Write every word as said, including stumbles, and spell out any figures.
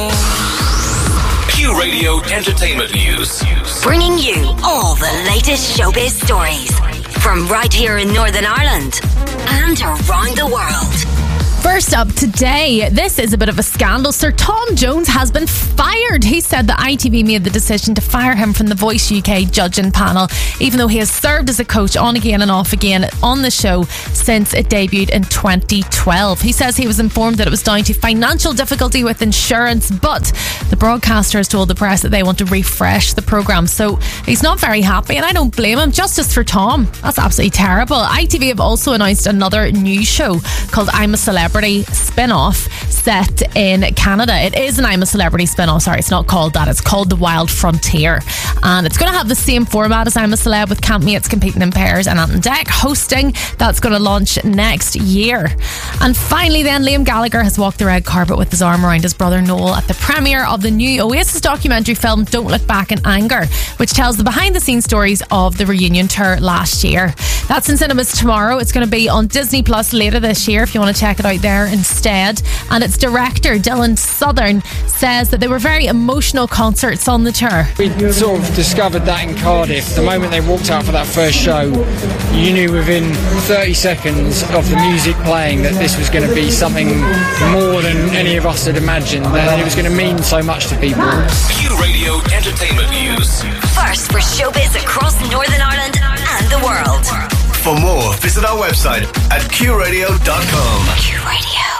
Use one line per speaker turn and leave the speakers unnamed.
Q Radio Entertainment News.
Bringing you all the latest showbiz stories from right here in Northern Ireland and around the world.
First up today, this is a bit of a scandal. Sir Tom Jones has been fired. He said that I T V made the decision to fire him from the Voice U K judging panel, even though he has served as a coach on again and off again on the show since it debuted in twenty twelve. He says he was informed that it was down to financial difficulty with insurance, but the broadcaster has told the press that they want to refresh the programme. So he's not very happy, and I don't blame him. Justice for Tom. That's absolutely terrible. I T V have also announced another new show called I'm a Celebrity spin-off set in Canada. It is an I'm a Celebrity spin-off. Sorry, it's not called that. It's called The Wild Frontier, and it's going to have the same format as I'm a Celeb, with campmates competing in pairs and Ant and Dec hosting. That's going to launch next year. And finally then, Liam Gallagher has walked the red carpet with his arm around his brother Noel at the premiere of the new Oasis documentary film Don't Look Back in Anger, which tells the behind the scenes stories of the reunion tour last year. That's in cinemas tomorrow. It's going to be on Disney Plus later this year if you want to check it out there instead. And its director Dylan Southern says that they were very emotional concerts on the tour.
We sort of discovered that in Cardiff. The moment they walked out for that first show, you knew within thirty seconds of the music playing that this was going to be something more than any of us had imagined, that it was going to mean so much to people.
Q Radio Entertainment News.
First for showbiz across Northern Ireland and the world.
For more, visit our website at q radio dot com.
Q Radio.